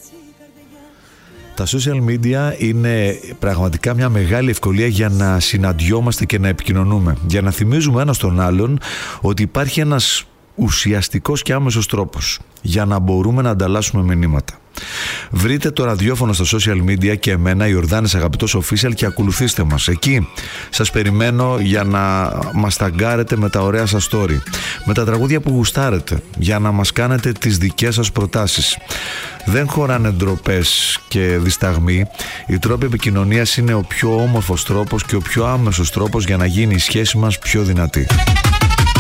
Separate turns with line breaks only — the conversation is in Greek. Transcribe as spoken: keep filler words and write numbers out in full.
Τα social media είναι πραγματικά μια μεγάλη ευκολία για να συναντιόμαστε και να επικοινωνούμε. Για να θυμίζουμε ένας τον άλλον ότι υπάρχει ένας ουσιαστικός και άμεσος τρόπος για να μπορούμε να ανταλλάσσουμε μηνύματα. Βρείτε το ραδιόφωνο στα social media και εμένα, Ιορδάνης Αγαπητός Official, και ακολουθήστε μας. Εκεί σας περιμένω για να μας ταγκάρετε με τα ωραία σας story, με τα τραγούδια που γουστάρετε, για να μας κάνετε τις δικές σας προτάσεις. Δεν χωράνε ντροπές και δισταγμοί. Οι τρόποι επικοινωνίας είναι ο πιο όμορφος τρόπος και ο πιο άμεσος τρόπος για να γίνει η σχέση μας πιο δυνατή.